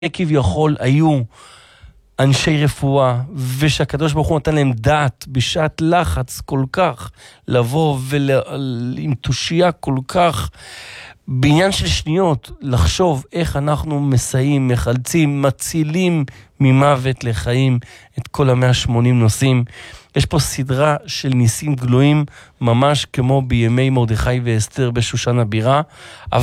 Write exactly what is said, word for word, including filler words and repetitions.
כביכול היו אנשי רפואה, ושהקדוש ברוך הוא נתן להם דעת בשעת לחץ כל כך, לבוא ועם תושייה כל כך, בעניין של שניות, לחשוב איך אנחנו מסייעים, מחלצים, מצילים ממוות לחיים את כל ה-מאה ושמונים נושאים. יש פה סדרה של ניסים גלויים, ממש כמו בימי מרדכי ואסתר בשושן הבירה,